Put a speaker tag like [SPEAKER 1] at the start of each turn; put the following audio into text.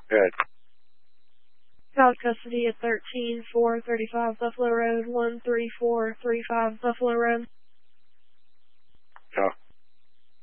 [SPEAKER 1] Good.
[SPEAKER 2] Child custody at 13435 Buffalo Road, 13435 Buffalo Road.
[SPEAKER 1] Oh.